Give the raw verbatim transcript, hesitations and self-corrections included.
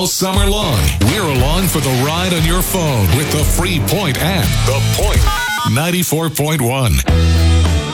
summer long, we're along for the ride on your phone with the free Point app. The Point ninety-four point one.